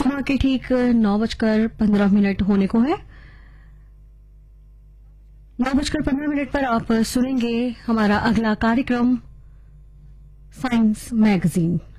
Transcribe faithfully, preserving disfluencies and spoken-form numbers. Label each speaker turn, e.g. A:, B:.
A: सुबह के ठीक नौ बजकर पंद्रह मिनट होने को है। नौ बजकर पंद्रह मिनट पर आप सुनेंगे हमारा अगला कार्यक्रम साइंस मैगजीन।